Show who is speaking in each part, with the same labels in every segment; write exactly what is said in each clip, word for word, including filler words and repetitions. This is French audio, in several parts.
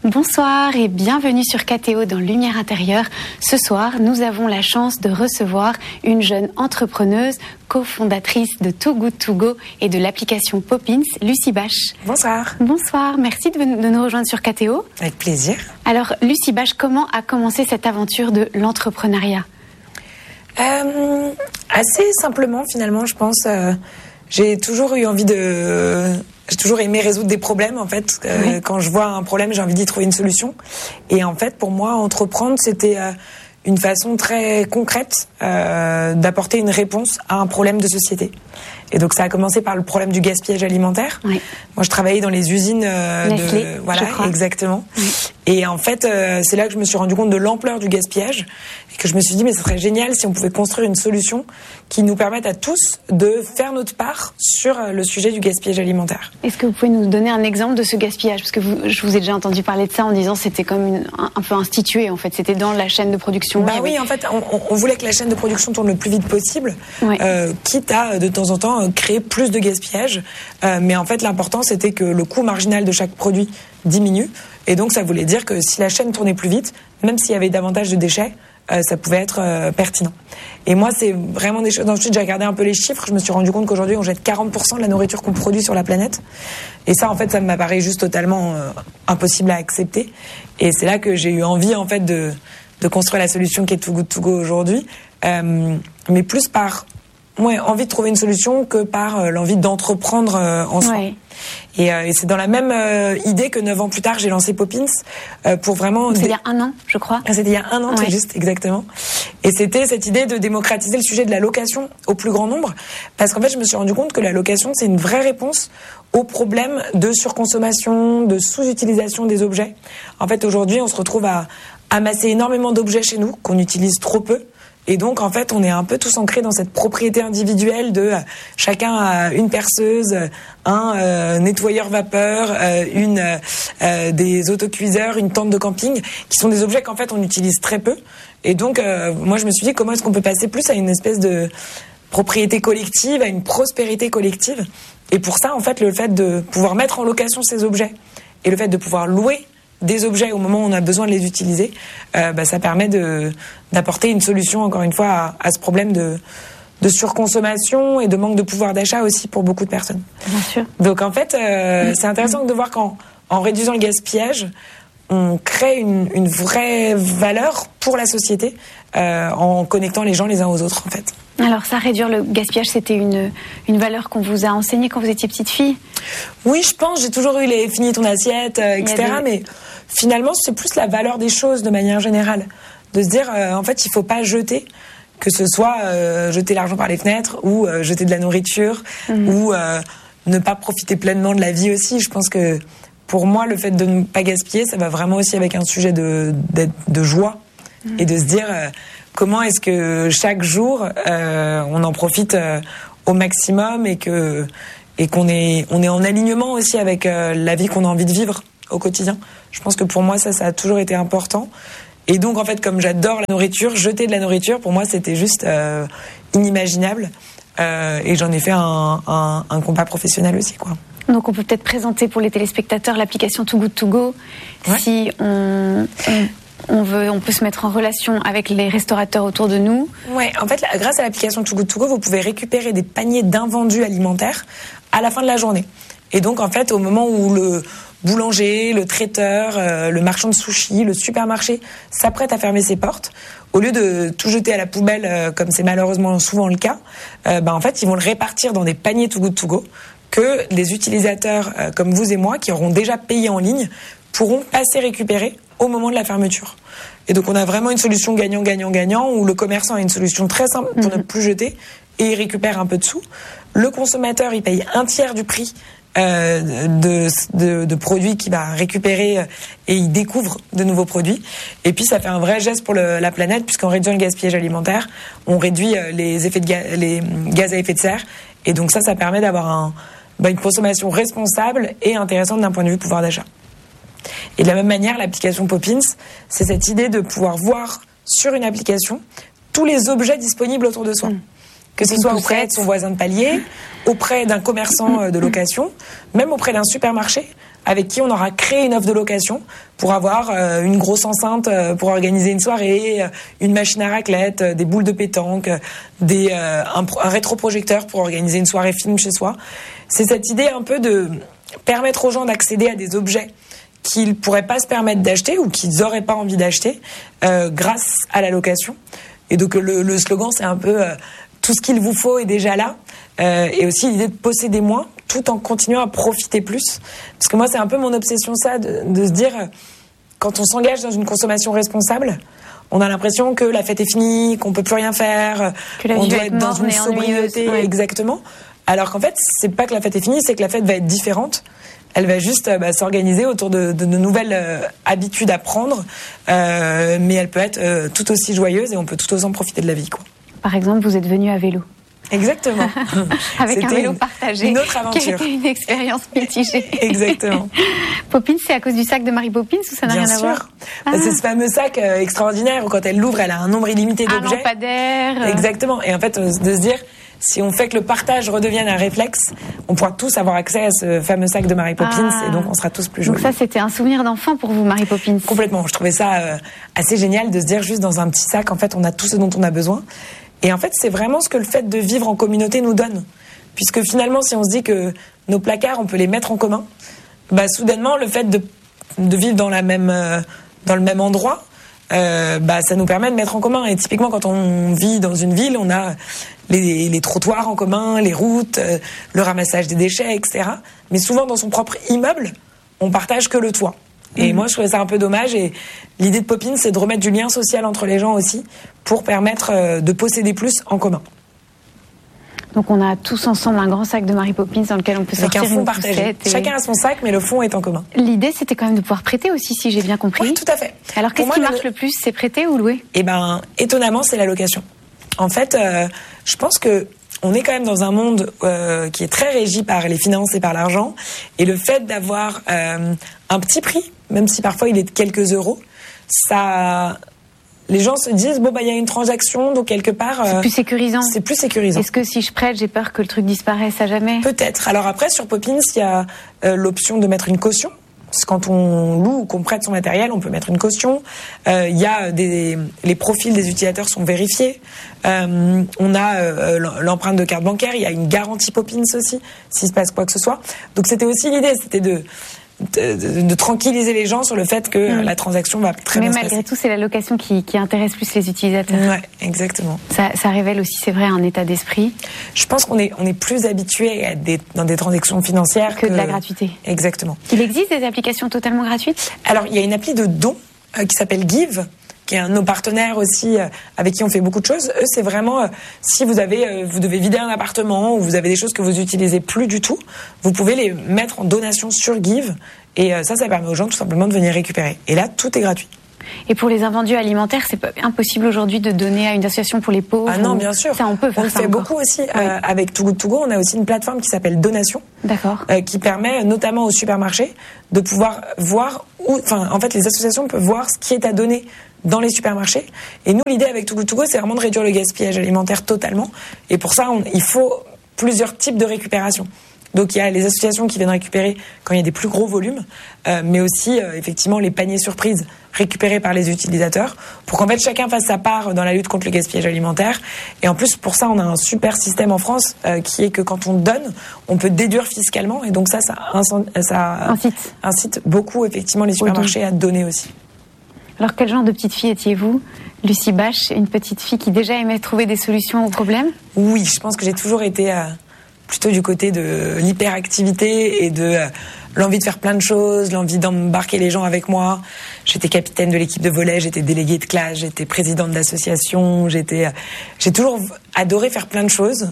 Speaker 1: Bonsoir et bienvenue sur K T O dans Lumière Intérieure. Ce soir, nous avons la chance de recevoir une jeune entrepreneuse, cofondatrice de Too Good To Go et de l'application Poppins, Lucie Bache.
Speaker 2: Bonsoir.
Speaker 1: Bonsoir, merci de, de nous rejoindre sur K T O.
Speaker 2: Avec plaisir.
Speaker 1: Alors, Lucie Bache, comment a commencé cette aventure de l'entrepreneuriat ?
Speaker 2: euh, Assez simplement, finalement, je pense. Euh, j'ai toujours eu envie de... J'ai toujours aimé résoudre des problèmes, en fait. Euh, oui. Quand je vois un problème, j'ai envie d'y trouver une solution. Et en fait, pour moi, entreprendre, c'était euh, une façon très concrète euh, d'apporter une réponse à un problème de société. Et donc, ça a commencé par le problème du gaspillage alimentaire. Oui. Moi, je travaillais dans les usines euh,
Speaker 1: Nestlé,
Speaker 2: de... Voilà, exactement. Oui. Et en fait, euh, c'est là que je me suis rendu compte de l'ampleur du gaspillage et que je me suis dit, mais ce serait génial si on pouvait construire une solution qui nous permette à tous de faire notre part sur le sujet du gaspillage alimentaire.
Speaker 1: Est-ce que vous pouvez nous donner un exemple de ce gaspillage ? Parce que vous, je vous ai déjà entendu parler de ça en disant que c'était comme une, un, un peu institué, en fait. C'était dans la chaîne de production.
Speaker 2: Bah oui, avait... en fait, on, on voulait que la chaîne de production tourne le plus vite possible, ouais. euh, quitte à, de temps en temps, créer plus de gaspillage. Euh, mais en fait, l'important, c'était que le coût marginal de chaque produit diminue. Et donc, ça voulait dire que si la chaîne tournait plus vite, même s'il y avait davantage de déchets, euh, ça pouvait être euh, pertinent. Et moi, c'est vraiment des choses... Ensuite, j'ai regardé un peu les chiffres. Je me suis rendu compte qu'aujourd'hui, on jette quarante pour cent de la nourriture qu'on produit sur la planète. Et ça, en fait, ça m'apparaît juste totalement euh, impossible à accepter. Et c'est là que j'ai eu envie, en fait, de, de construire la solution qui est Too Good To Go aujourd'hui. Euh, mais plus par... Ouais, envie de trouver une solution que par euh, l'envie d'entreprendre euh, en soi. Ouais. Et, euh, et c'est dans la même euh, idée que neuf ans plus tard, j'ai lancé Poppins euh, pour vraiment...
Speaker 1: C'était dé... il y a un an, je crois.
Speaker 2: C'était il y a un an, ouais. Tout juste, exactement. Et c'était cette idée de démocratiser le sujet de la location au plus grand nombre. Parce qu'en fait, je me suis rendu compte que la location, c'est une vraie réponse au problème de surconsommation, de sous-utilisation des objets. En fait, aujourd'hui, on se retrouve à amasser énormément d'objets chez nous, qu'on utilise trop peu. Et donc, en fait, on est un peu tous ancrés dans cette propriété individuelle de euh, chacun a une perceuse, un euh, nettoyeur vapeur, euh, une euh, des autocuiseurs, une tente de camping, qui sont des objets qu'en fait on utilise très peu. Et donc, euh, moi, je me suis dit comment est-ce qu'on peut passer plus à une espèce de propriété collective, à une prospérité collective. Et pour ça, en fait, le fait de pouvoir mettre en location ces objets et le fait de pouvoir louer des objets au moment où on a besoin de les utiliser, euh, bah, ça permet de, d'apporter une solution, encore une fois, à, à ce problème de, de surconsommation et de manque de pouvoir d'achat aussi pour beaucoup de personnes.
Speaker 1: Bien sûr.
Speaker 2: Donc en fait, euh, c'est intéressant de voir qu'en en réduisant le gaspillage, on crée une, une vraie valeur pour la société euh, en connectant les gens les uns aux autres, en fait.
Speaker 1: Alors ça, réduire le gaspillage, c'était une, une valeur qu'on vous a enseignée quand vous étiez petite fille ?
Speaker 2: Oui, je pense. J'ai toujours eu les « finis ton assiette euh, », et cetera. Des... Mais finalement, c'est plus la valeur des choses de manière générale. De se dire, euh, en fait, il ne faut pas jeter, que ce soit euh, jeter l'argent par les fenêtres ou euh, jeter de la nourriture mmh. ou euh, ne pas profiter pleinement de la vie aussi. Je pense que pour moi, le fait de ne pas gaspiller, ça va vraiment aussi avec un sujet de, de, de joie mmh. et de se dire... Euh, comment est-ce que chaque jour, euh, on en profite euh, au maximum et, que, et qu'on est, on est en alignement aussi avec euh, la vie qu'on a envie de vivre au quotidien. Je pense que pour moi, ça, ça a toujours été important. Et donc, en fait, comme j'adore la nourriture, jeter de la nourriture, pour moi, c'était juste euh, inimaginable. Euh, et j'en ai fait un, un, un combat professionnel aussi, quoi.
Speaker 1: Donc, on peut peut-être présenter pour les téléspectateurs l'application Too Good To Go. Ouais. Si on... on... On, veut, on peut se mettre en relation avec les restaurateurs autour de nous.
Speaker 2: Ouais, en fait, grâce à l'application Too Good To Go, vous pouvez récupérer des paniers d'invendus alimentaires à la fin de la journée. Et donc, en fait, au moment où le boulanger, le traiteur, euh, le marchand de sushis, le supermarché s'apprête à fermer ses portes, au lieu de tout jeter à la poubelle, euh, comme c'est malheureusement souvent le cas, euh, bah, en fait, ils vont le répartir dans des paniers Too Good To Go que les utilisateurs euh, comme vous et moi, qui auront déjà payé en ligne, pourront passer récupérer au moment de la fermeture. Et donc on a vraiment une solution gagnant-gagnant-gagnant où le commerçant a une solution très simple pour mmh. ne plus jeter et il récupère un peu de sous. Le consommateur, il paye un tiers du prix euh, de, de, de produits qu'il va récupérer euh, et il découvre de nouveaux produits. Et puis ça fait un vrai geste pour le, la planète puisqu'en réduisant le gaspillage alimentaire, on réduit euh, les, effets de ga- les gaz à effet de serre. Et donc ça, ça permet d'avoir un, bah, une consommation responsable et intéressante d'un point de vue pouvoir d'achat. Et de la même manière, l'application Poppins, c'est cette idée de pouvoir voir sur une application tous les objets disponibles autour de soi. Mmh. Que ce soit auprès de son voisin de palier, auprès d'un commerçant de location, même auprès d'un supermarché. avec qui on aura créé une offre de location pour avoir euh, une grosse enceinte euh, pour organiser une soirée, euh, une machine à raclette, euh, des boules de pétanque, des, euh, un, un rétroprojecteur pour organiser une soirée film chez soi. C'est cette idée un peu de permettre aux gens d'accéder à des objets qu'ils pourraient pas se permettre d'acheter ou qu'ils auraient pas envie d'acheter euh, grâce à la location. Et donc le, le slogan, c'est un peu euh, tout ce qu'il vous faut est déjà là. Euh, et aussi l'idée de posséder moins tout en continuant à profiter plus. Parce que moi, c'est un peu mon obsession, ça, de, de se dire, quand on s'engage dans une consommation responsable, on a l'impression que la fête est finie, qu'on peut plus rien faire,
Speaker 1: que la
Speaker 2: on
Speaker 1: vie
Speaker 2: doit
Speaker 1: va
Speaker 2: être
Speaker 1: être
Speaker 2: dans
Speaker 1: morne
Speaker 2: une
Speaker 1: et
Speaker 2: sobriété,
Speaker 1: ennuyeuse.
Speaker 2: exactement. Alors qu'en fait, c'est pas que la fête est finie, c'est que la fête va être différente. Elle va juste bah, s'organiser autour de, de, de nouvelles euh, habitudes à prendre, euh, mais elle peut être euh, tout aussi joyeuse et on peut tout autant profiter de la vie, quoi.
Speaker 1: Par exemple, vous êtes venu à vélo.
Speaker 2: Exactement.
Speaker 1: Avec un
Speaker 2: C'était
Speaker 1: vélo
Speaker 2: une-
Speaker 1: partagé.
Speaker 2: une autre aventure.
Speaker 1: Qui a été une expérience mitigée.
Speaker 2: Exactement.
Speaker 1: Poppins, c'est à cause du sac de Mary Poppins ou ça n'a
Speaker 2: Bien
Speaker 1: rien à
Speaker 2: sûr.
Speaker 1: voir?
Speaker 2: Bah, c'est ce fameux sac euh, extraordinaire où quand elle l'ouvre, elle a un nombre illimité
Speaker 1: Un
Speaker 2: d'objets.
Speaker 1: lampadaire. euh,
Speaker 2: Exactement. Et en fait, euh, de se dire, si on fait que le partage redevienne un réflexe, on pourra tous avoir accès à ce fameux sac de Mary Poppins
Speaker 1: Ah.
Speaker 2: et donc on sera tous plus
Speaker 1: Donc
Speaker 2: joyeux.
Speaker 1: ça, c'était un souvenir d'enfant pour vous, Mary Poppins.
Speaker 2: Complètement. Je trouvais ça euh, assez génial de se dire juste dans un petit sac, en fait, on a tout ce dont on a besoin. Et en fait, c'est vraiment ce que le fait de vivre en communauté nous donne. Puisque finalement, si on se dit que nos placards, on peut les mettre en commun, bah, soudainement, le fait de, de vivre dans, la même, euh, dans le même endroit, euh, bah, ça nous permet de mettre en commun. Et typiquement, quand on vit dans une ville, on a les, les trottoirs en commun, les routes, euh, le ramassage des déchets, et cetera. Mais souvent, dans son propre immeuble, on partage que le toit. Et moi, je trouvais ça un peu dommage. Et l'idée de Poppins, c'est de remettre du lien social entre les gens aussi, pour permettre euh, de posséder plus en commun.
Speaker 1: Donc on a tous ensemble un grand sac de Mary Poppins dans lequel on peut
Speaker 2: Avec
Speaker 1: sortir
Speaker 2: un fond
Speaker 1: une
Speaker 2: partagé.
Speaker 1: poussette. et-
Speaker 2: Chacun a son sac, mais le fond est en commun.
Speaker 1: L'idée, c'était quand même de pouvoir prêter aussi, si j'ai bien compris.
Speaker 2: Oui, tout à fait.
Speaker 1: Alors
Speaker 2: Pour
Speaker 1: qu'est-ce
Speaker 2: moi,
Speaker 1: qui
Speaker 2: le-
Speaker 1: marche le plus? C'est prêter ou louer?
Speaker 2: Eh ben, étonnamment, c'est la location. En fait, euh, je pense que on est quand même dans un monde euh, qui est très régi par les finances et par l'argent. Et le fait d'avoir euh, un petit prix, même si parfois il est de quelques euros, ça, les gens se disent bon bah il y a une transaction, donc quelque part
Speaker 1: C'est
Speaker 2: euh,
Speaker 1: plus sécurisant.
Speaker 2: c'est plus sécurisant.
Speaker 1: Est-ce que si je prête, j'ai peur que le truc disparaisse à jamais?
Speaker 2: Peut-être. Alors après, sur Poppins, il y a euh, l'option de mettre une caution. Parce que quand on loue ou qu'on prête son matériel, on peut mettre une caution. Euh, Il y a des, les profils des utilisateurs sont vérifiés. Euh, on a euh, l'empreinte de carte bancaire. Il y a une garantie Poppins aussi, s'il se passe quoi que ce soit. Donc c'était aussi l'idée, c'était de, de, de, de tranquilliser les gens sur le fait que
Speaker 1: Mm.
Speaker 2: la transaction va très
Speaker 1: Mais
Speaker 2: bien se
Speaker 1: malgré
Speaker 2: passer.
Speaker 1: tout, c'est la location qui, qui intéresse plus les utilisateurs.
Speaker 2: Ouais, exactement.
Speaker 1: Ça, ça révèle aussi, c'est vrai, un état d'esprit.
Speaker 2: Je pense qu'on est, on est plus habitué à des, dans des transactions financières
Speaker 1: Que de la gratuité.
Speaker 2: Exactement.
Speaker 1: Il existe des applications totalement gratuites?
Speaker 2: Alors, il y a une appli de dons euh, qui s'appelle Give, qui est un de nos partenaires aussi, euh, avec qui on fait beaucoup de choses. Eux, c'est vraiment, euh, si vous avez, euh, vous devez vider un appartement ou vous avez des choses que vous utilisez plus du tout, vous pouvez les mettre en donation sur Give. Et euh, ça, ça permet aux gens tout simplement de venir récupérer. Et là, tout est gratuit.
Speaker 1: Et pour les invendus alimentaires, c'est pas impossible aujourd'hui de donner à une association pour les pauvres?
Speaker 2: Ah non,
Speaker 1: ou-
Speaker 2: bien sûr.
Speaker 1: Ça, on peut faire
Speaker 2: On le
Speaker 1: ça
Speaker 2: fait
Speaker 1: encore.
Speaker 2: beaucoup aussi.
Speaker 1: Ouais.
Speaker 2: Euh, avec Too Good To Go, on a aussi une plateforme qui s'appelle Donation.
Speaker 1: D'accord.
Speaker 2: Euh, qui permet notamment aux supermarchés de pouvoir voir où, enfin, en fait, les associations peuvent voir ce qui est à donner dans les supermarchés. Et nous, l'idée avec Too Good To Go, c'est vraiment de réduire le gaspillage alimentaire totalement. Et pour ça, on, il faut plusieurs types de récupération. Donc il y a les associations qui viennent récupérer quand il y a des plus gros volumes, euh, mais aussi euh, effectivement les paniers surprises récupérés par les utilisateurs, pour qu'en fait chacun fasse sa part dans la lutte contre le gaspillage alimentaire. Et en plus pour ça on a un super système en France euh, qui est que quand on donne, on peut déduire fiscalement, et donc ça ça, ça
Speaker 1: Incite.
Speaker 2: incite beaucoup effectivement les supermarchés à donner aussi.
Speaker 1: Alors quel genre de petite fille étiez-vous, Lucie Bache, une petite fille qui déjà aimait trouver des solutions aux problèmes?
Speaker 2: Oui, je pense que j'ai toujours été euh, plutôt du côté de l'hyperactivité et de euh, l'envie de faire plein de choses, l'envie d'embarquer les gens avec moi. J'étais capitaine de l'équipe de volley, j'étais déléguée de classe, j'étais présidente d'association, j'étais, euh, j'ai toujours adoré faire plein de choses.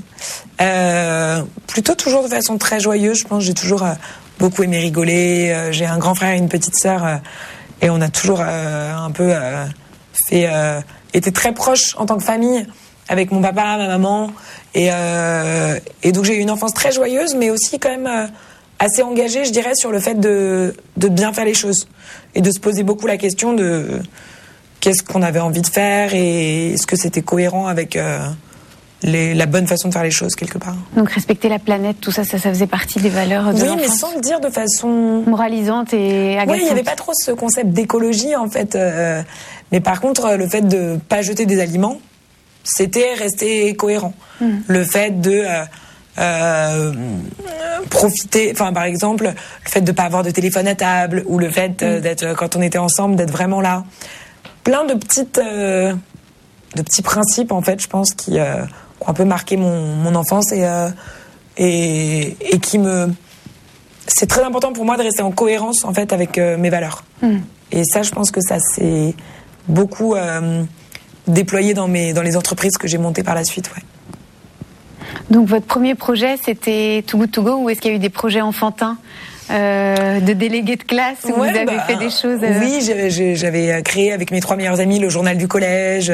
Speaker 2: Euh, plutôt toujours de façon très joyeuse, je pense. J'ai toujours euh, beaucoup aimé rigoler. Euh, j'ai un grand frère et une petite sœur, euh, et on a toujours euh, un peu euh, fait, euh, été très proches en tant que famille, avec mon papa, ma maman, et, euh, et donc j'ai eu une enfance très joyeuse, mais aussi quand même euh, assez engagée, je dirais, sur le fait de, de bien faire les choses, et de se poser beaucoup la question de qu'est-ce qu'on avait envie de faire, et est-ce que c'était cohérent avec euh, les, la bonne façon de faire les choses quelque part.
Speaker 1: Donc respecter la planète, tout ça, ça, ça faisait partie des valeurs de
Speaker 2: oui,
Speaker 1: l'enfance.
Speaker 2: Oui, mais sans le dire de façon
Speaker 1: moralisante et agaçante.
Speaker 2: Oui, il n'y avait pas trop ce concept d'écologie en fait. Euh, mais par contre, le fait de pas jeter des aliments, c'était rester cohérent. Mmh. Le fait de euh, euh, profiter, enfin par exemple, le fait de pas avoir de téléphone à table ou le fait euh, d'être quand on était ensemble d'être vraiment là. Plein de petites euh, de petits principes en fait, je pense qui euh, ont un peu marqué mon, mon enfance et, euh, et et qui me c'est très important pour moi de rester en cohérence en fait avec euh, mes valeurs. Mmh. Et ça, je pense que ça s'est beaucoup euh, déployé dans mes dans les entreprises que j'ai montées par la suite. Ouais.
Speaker 1: Donc votre premier projet, c'était Too Good To Go, ou est-ce qu'il y a eu des projets enfantins euh, de délégués de classe où ouais, vous avez bah, fait des choses euh...
Speaker 2: Oui, j'avais, j'avais créé avec mes trois meilleurs amis le journal du collège.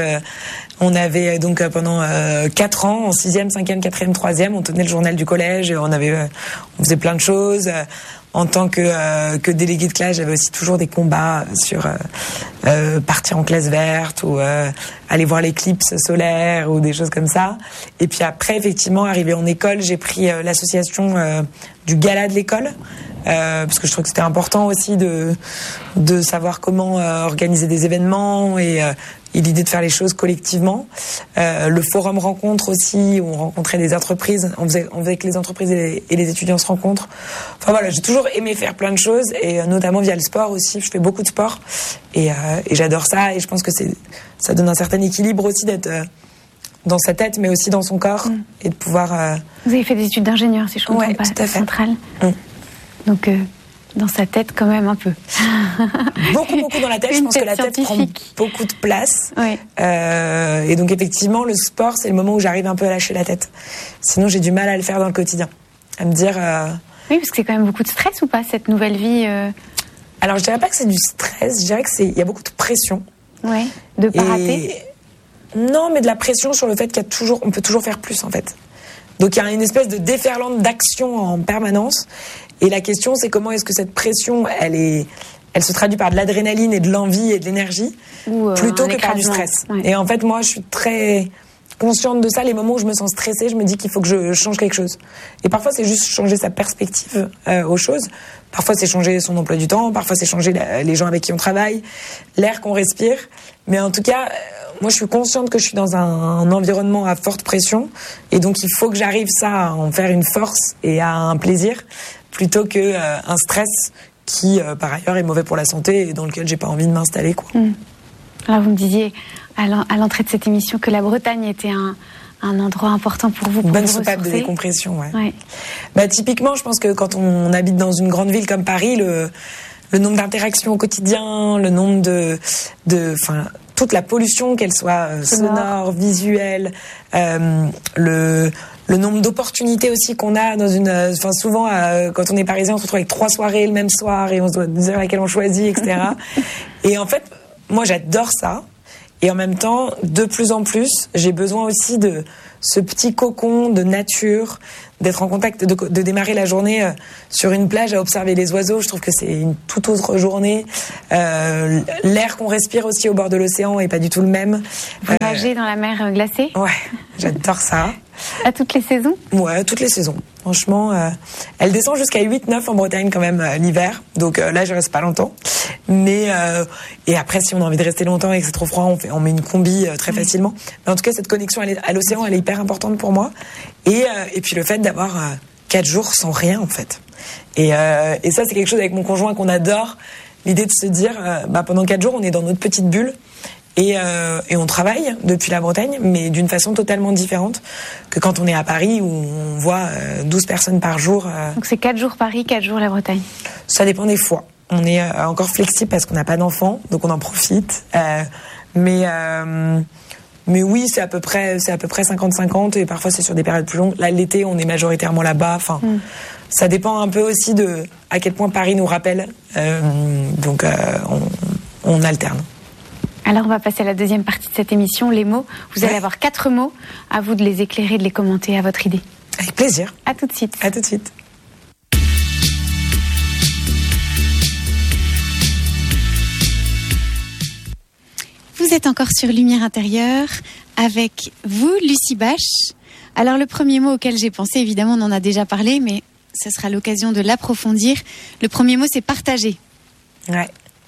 Speaker 2: On avait donc pendant euh, quatre ans, en sixième, cinquième, quatrième, troisième, on tenait le journal du collège. Et on avait, on faisait plein de choses. En tant que euh, que délégué de classe, j'avais aussi toujours des combats sur euh, euh, partir en classe verte ou euh, aller voir l'éclipse solaire ou des choses comme ça. Et puis après, effectivement, arrivé en école, j'ai pris euh, l'association euh, du gala de l'école. Euh, parce que je trouve que c'était important aussi de de savoir comment euh, organiser des événements et, euh, et l'idée de faire les choses collectivement. Euh, le forum rencontre aussi, où on rencontrait des entreprises, on faisait, on faisait que les entreprises et les, et les étudiants se rencontrent. Enfin voilà, j'ai toujours aimé faire plein de choses et euh, notamment via le sport aussi. Je fais beaucoup de sport et, euh, et j'adore ça et je pense que c'est ça donne un certain équilibre aussi d'être euh, dans sa tête mais aussi dans son corps mmh. et de pouvoir. Euh...
Speaker 1: Vous avez fait des études d'ingénieur, si je comprends
Speaker 2: ouais,
Speaker 1: pas,
Speaker 2: tout à fait.
Speaker 1: Centrale.
Speaker 2: Mmh.
Speaker 1: Donc, euh, dans sa tête, quand même, un peu.
Speaker 2: Beaucoup, beaucoup dans la tête. Je pense que la tête prend beaucoup de place.
Speaker 1: Oui.
Speaker 2: Euh, et donc, effectivement, le sport, c'est le moment où j'arrive un peu à lâcher la tête. Sinon, j'ai du mal à le faire dans le quotidien. À me dire... Euh...
Speaker 1: Oui, parce que c'est quand même beaucoup de stress, ou pas, cette nouvelle vie euh...
Speaker 2: Alors, je dirais pas que c'est du stress. Je dirais que c'est... Il y a beaucoup de pression.
Speaker 1: Oui, de pas et... rater.
Speaker 2: Non, mais de la pression sur le fait qu'il y a toujours... On peut toujours faire plus, en fait. Donc, il y a une espèce de déferlante d'action en permanence. Et la question, c'est comment est-ce que cette pression, elle est, elle se traduit par de l'adrénaline et de l'envie et de l'énergie, euh, plutôt que par du stress. Ouais. Et en fait, moi, je suis très consciente de ça. Les moments où je me sens stressée, je me dis qu'il faut que je change quelque chose. Et parfois, c'est juste changer sa perspective euh, aux choses. Parfois, c'est changer son emploi du temps. Parfois, c'est changer la, les gens avec qui on travaille, l'air qu'on respire. Mais en tout cas, moi, je suis consciente que je suis dans un, un environnement à forte pression. Et donc, il faut que j'arrive ça à en faire une force et à un plaisir, plutôt que euh, un stress qui, euh, par ailleurs, est mauvais pour la santé et dans lequel j'ai pas envie de m'installer, quoi.
Speaker 1: Mmh. Alors, vous me disiez à l'entrée de cette émission que la Bretagne était un, un endroit important pour vous. Pour
Speaker 2: Bonne
Speaker 1: vous
Speaker 2: soupape de décompression, ouais.
Speaker 1: ouais.
Speaker 2: Bah, typiquement, je pense que quand on habite dans une grande ville comme Paris, le, le nombre d'interactions au quotidien, le nombre de, de, enfin, toute la pollution, qu'elle soit sonore, sonore visuelle, euh, le le nombre d'opportunités aussi qu'on a dans une, enfin souvent euh, quand on est parisien, on se retrouve avec trois soirées le même soir et on se doit dire laquelle on choisit, et cetera. Et en fait, moi j'adore ça. Et en même temps, de plus en plus, j'ai besoin aussi de ce petit cocon de nature, d'être en contact, de, de démarrer la journée euh, sur une plage à observer les oiseaux. Je trouve que c'est une toute autre journée. Euh, l'air qu'on respire aussi au bord de l'océan est pas du tout le même.
Speaker 1: Vous euh, nagez dans la mer glacée ?
Speaker 2: Ouais, j'adore ça.
Speaker 1: À toutes les saisons ?
Speaker 2: Ouais, toutes les saisons. Franchement, euh, elle descend jusqu'à huit neuf en Bretagne quand même euh, l'hiver. Donc euh, là, je reste pas longtemps. Mais euh, et après, si on a envie de rester longtemps et que c'est trop froid, on fait, on met une combi euh, très facilement. Mais en tout cas, cette connexion à l'océan, elle est hyper importante pour moi. Et euh, et puis le fait d'avoir euh, quatre jours sans rien en fait. Et euh, et ça, c'est quelque chose avec mon conjoint qu'on adore. L'idée de se dire, euh, bah pendant quatre jours, on est dans notre petite bulle. Et, euh, et on travaille depuis la Bretagne, mais d'une façon totalement différente que quand on est à Paris où on voit euh, douze personnes par jour. Euh...
Speaker 1: Donc c'est quatre jours Paris, quatre jours la Bretagne.
Speaker 2: Ça dépend des fois. On est euh, encore flexible parce qu'on n'a pas d'enfants, donc on en profite. Euh, mais euh, mais oui, c'est à peu près c'est à peu près cinquante cinquante et parfois c'est sur des périodes plus longues. Là, l'été, on est majoritairement là-bas. Enfin, mm. ça dépend un peu aussi de à quel point Paris nous rappelle. Euh, donc euh, on, on alterne.
Speaker 1: Alors, on va passer à la deuxième partie de cette émission, les mots. Vous allez avoir quatre mots. À vous de les éclairer, de les commenter à votre idée.
Speaker 2: Avec plaisir.
Speaker 1: À tout de suite.
Speaker 2: À tout de suite.
Speaker 1: Vous êtes encore sur Lumière intérieure avec vous, Lucie Bache. Alors le premier mot auquel j'ai pensé, évidemment on en a déjà parlé, mais ce sera l'occasion de l'approfondir. Le premier mot, c'est partager.
Speaker 2: Ouais.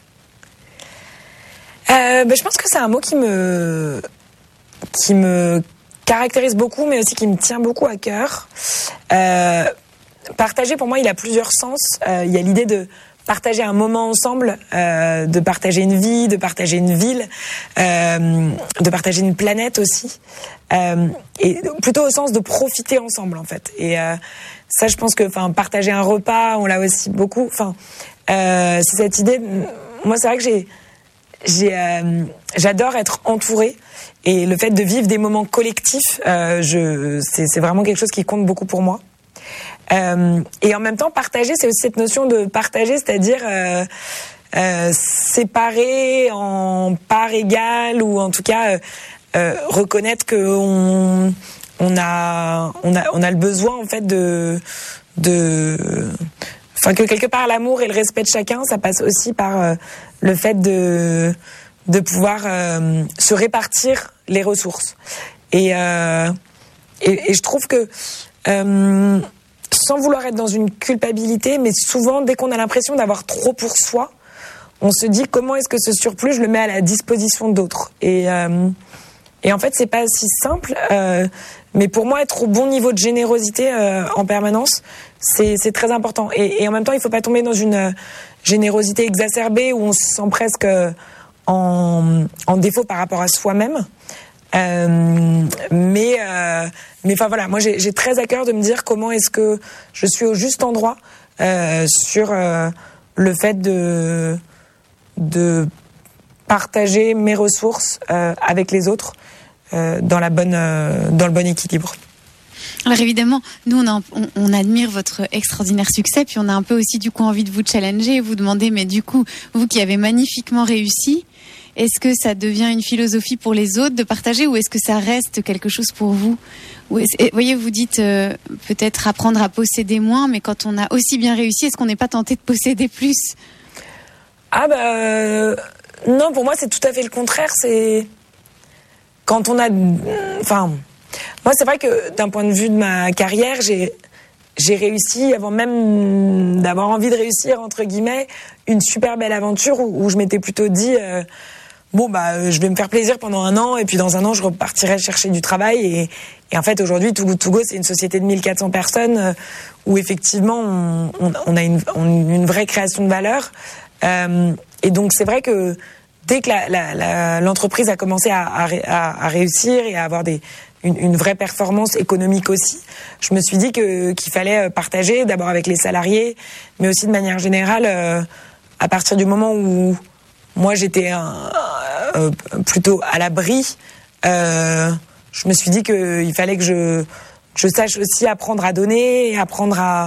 Speaker 2: Euh, ben, je pense que c'est un mot qui me qui me caractérise beaucoup, mais aussi qui me tient beaucoup à cœur. Euh, partager, pour moi, il a plusieurs sens. Euh, il y a l'idée de partager un moment ensemble, euh, de partager une vie, de partager une ville, euh, de partager une planète aussi, euh, et plutôt au sens de profiter ensemble en fait. Et euh, ça, je pense que, enfin, partager un repas, on l'a aussi beaucoup. Enfin, euh, c'est cette idée. Moi, c'est vrai que j'ai, j'ai, euh, j'adore être entourée, et le fait de vivre des moments collectifs, euh, je, c'est, c'est vraiment quelque chose qui compte beaucoup pour moi. Euh, et en même temps, partager, c'est aussi cette notion de partager, c'est-à-dire euh, euh, séparer en parts égales, ou en tout cas euh, euh, reconnaître que on, on a, on a, on a le besoin en fait de, de, enfin que quelque part l'amour et le respect de chacun, ça passe aussi par euh, le fait de, de pouvoir euh, se répartir les ressources. Et, euh, et, et je trouve que euh, sans vouloir être dans une culpabilité, mais souvent, dès qu'on a l'impression d'avoir trop pour soi, on se dit comment est-ce que ce surplus, je le mets à la disposition d'autres. Et, euh, et en fait, c'est pas si simple, euh, mais pour moi, être au bon niveau de générosité euh, en permanence, c'est, c'est très important. Et, et en même temps, il faut pas tomber dans une générosité exacerbée où on se sent presque en, en défaut par rapport à soi-même. Euh, mais euh, mais enfin voilà, moi j'ai, j'ai très à cœur de me dire comment est-ce que je suis au juste endroit euh, sur euh, le fait de de partager mes ressources euh, avec les autres euh, dans la bonne euh, dans le bon équilibre.
Speaker 1: Alors évidemment, nous on, a, on, on admire votre extraordinaire succès, puis on a un peu aussi du coup envie de vous challenger et vous demander, mais du coup, vous qui avez magnifiquement réussi, est-ce que ça devient une philosophie pour les autres de partager, ou est-ce que ça reste quelque chose pour vous? Ou est-ce, voyez, vous dites euh, peut-être apprendre à posséder moins, mais quand on a aussi bien réussi, est-ce qu'on n'est pas tenté de posséder plus?
Speaker 2: Ah bah euh, non, pour moi c'est tout à fait le contraire. C'est quand on a, enfin, moi c'est vrai que d'un point de vue de ma carrière, j'ai j'ai réussi, avant même d'avoir envie de réussir entre guillemets, une super belle aventure où, où je m'étais plutôt dit euh, bon bah je vais me faire plaisir pendant un an, et puis dans un an je repartirai chercher du travail. Et, et en fait aujourd'hui Too Good To Go, c'est une société de mille quatre cents personnes euh, où effectivement on, on, on a une, on, une vraie création de valeur. Euh, et donc c'est vrai que dès que la, la, la, l'entreprise a commencé à, à, à réussir et à avoir des, une, une vraie performance économique aussi, je me suis dit que, qu'il fallait partager d'abord avec les salariés, mais aussi de manière générale, euh, à partir du moment où moi j'étais un, euh, plutôt à l'abri, euh, je me suis dit qu'il fallait que je, je sache aussi apprendre à donner, apprendre à...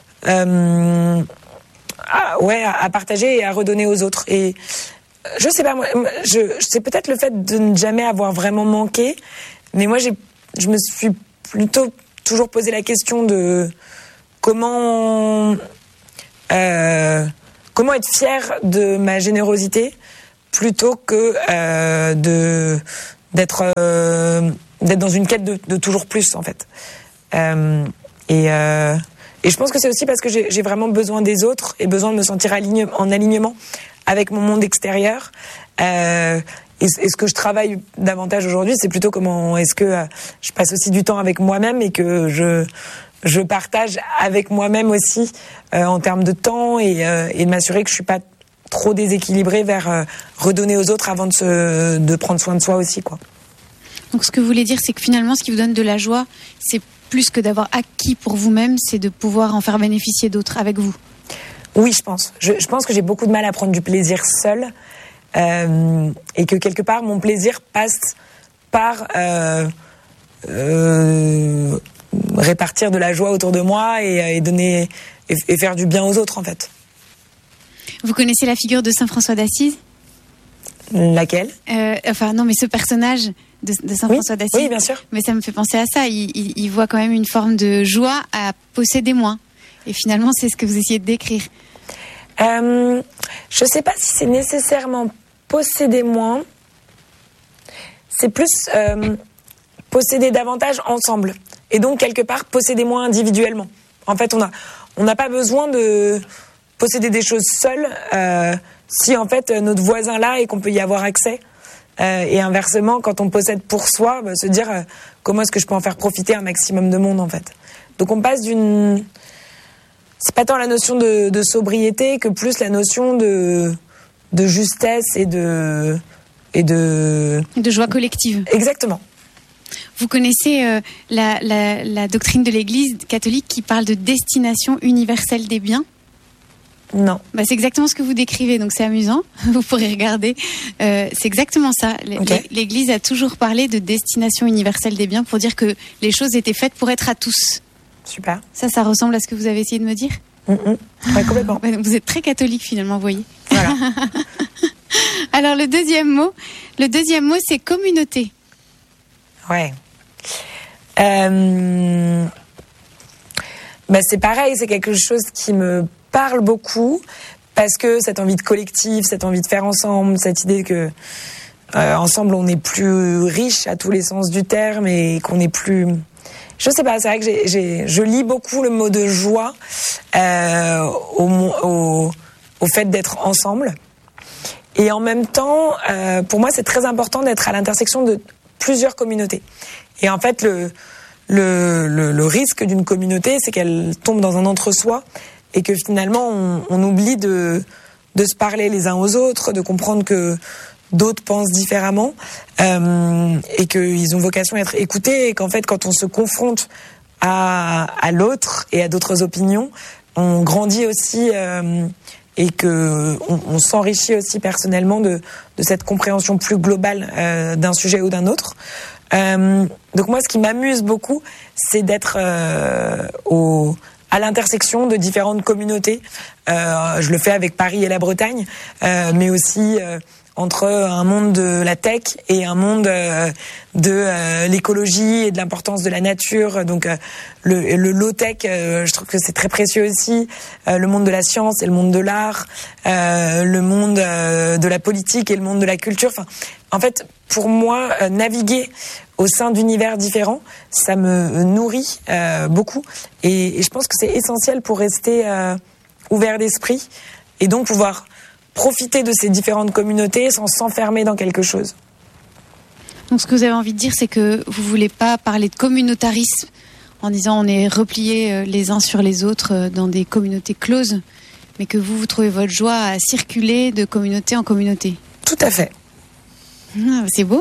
Speaker 2: Euh, à, ouais, à partager et à redonner aux autres. Et je sais pas, moi, je, c'est peut-être le fait de ne jamais avoir vraiment manqué, mais moi, j'ai, je me suis plutôt toujours posé la question de comment, euh, comment être fière de ma générosité plutôt que euh, de d'être euh, d'être dans une quête de, de toujours plus en fait. Euh, et euh, Et je pense que c'est aussi parce que j'ai, j'ai vraiment besoin des autres et besoin de me sentir aligne, en alignement avec mon monde extérieur. Euh, et, et ce que je travaille davantage aujourd'hui, c'est plutôt comment est-ce que euh, je passe aussi du temps avec moi-même et que je, je partage avec moi-même aussi euh, en termes de temps, et, euh, et de m'assurer que je suis pas trop déséquilibrée vers euh, redonner aux autres avant de, se, de prendre soin de soi aussi, quoi.
Speaker 1: Donc ce que vous voulez dire, c'est que finalement, ce qui vous donne de la joie, c'est plus que d'avoir acquis pour vous-même, c'est de pouvoir en faire bénéficier d'autres avec vous.
Speaker 2: Oui, je pense. Je, je pense que j'ai beaucoup de mal à prendre du plaisir seule, euh, et que quelque part, mon plaisir passe par euh, euh, répartir de la joie autour de moi et, et donner et, et faire du bien aux autres, en fait.
Speaker 1: Vous connaissez la figure de Saint François d'Assise ?
Speaker 2: Laquelle ?
Speaker 1: euh, Enfin non, mais ce personnage de, de Saint
Speaker 2: oui,
Speaker 1: François d'Assise.
Speaker 2: Oui, bien sûr.
Speaker 1: Mais ça me fait penser à ça. Il, il, il voit quand même une forme de joie à posséder moins. Et finalement, c'est ce que vous essayez de décrire.
Speaker 2: Euh, je ne sais pas si c'est nécessairement posséder moins. C'est plus euh, posséder davantage ensemble. et donc quelque part posséder moins individuellement. En fait, on a on n'a pas besoin de posséder des choses seules euh, si en fait notre voisin là et qu'on peut y avoir accès. Euh, et inversement, quand on possède pour soi, bah, se dire euh, comment est-ce que je peux en faire profiter un maximum de monde en fait. Donc on passe d'une, c'est pas tant la notion de, de sobriété que plus la notion de de justesse et de et de
Speaker 1: de joie collective.
Speaker 2: Exactement.
Speaker 1: Vous connaissez euh, la, la la doctrine de l'Église catholique qui parle de destination universelle des biens?
Speaker 2: Non.
Speaker 1: Bah, c'est exactement ce que vous décrivez, donc c'est amusant. Vous pourrez regarder. Euh, c'est exactement ça.
Speaker 2: Okay.
Speaker 1: L'Église a toujours parlé de destination universelle des biens pour dire que les choses étaient faites pour être à tous.
Speaker 2: Super.
Speaker 1: Ça, ça ressemble à ce que vous avez essayé de me dire?
Speaker 2: Mm-mm. Ouais, complètement.
Speaker 1: Vous êtes très catholique finalement, vous voyez.
Speaker 2: Voilà.
Speaker 1: Alors le deuxième mot, le deuxième mot, c'est communauté.
Speaker 2: Ouais. Euh... Bah, c'est pareil, c'est quelque chose qui me parle beaucoup parce que cette envie de collectif, cette envie de faire ensemble, cette idée que euh, ensemble on est plus riche à tous les sens du terme et qu'on est plus, je sais pas, c'est vrai que j'ai, j'ai, je lis beaucoup le mot de joie euh, au, au, au fait d'être ensemble. Et en même temps, euh, pour moi, c'est très important d'être à l'intersection de plusieurs communautés. Et en fait, le le, le, le risque d'une communauté, c'est qu'elle tombe dans un entre-soi et que finalement, on, on oublie de de se parler les uns aux autres, de comprendre que d'autres pensent différemment euh, et qu'ils ont vocation à être écoutés et qu'en fait, quand on se confronte à, à l'autre et à d'autres opinions, on grandit aussi euh, et que on, on s'enrichit aussi personnellement de, de cette compréhension plus globale euh, d'un sujet ou d'un autre. Euh, donc moi, ce qui m'amuse beaucoup, c'est d'être euh, au à l'intersection de différentes communautés. Euh, je le fais avec Paris et la Bretagne, euh, mais aussi euh, entre un monde de la tech et un monde euh, de euh, l'écologie et de l'importance de la nature. Donc euh, le, le low-tech, euh, je trouve que c'est très précieux aussi. Euh, le monde de la science et le monde de l'art, euh, le monde euh, de la politique et le monde de la culture. Enfin, en fait, pour moi, euh, naviguer au sein d'univers différents, ça me nourrit euh, beaucoup. Et, et je pense que c'est essentiel pour rester euh, ouvert d'esprit et donc pouvoir profiter de ces différentes communautés sans s'enfermer dans quelque chose.
Speaker 1: Donc ce que vous avez envie de dire, c'est que vous voulez pas parler de communautarisme en disant on est repliés les uns sur les autres dans des communautés closes, mais que vous, vous trouvez votre joie à circuler de communauté en communauté.
Speaker 2: Tout à fait.
Speaker 1: Ah, c'est beau.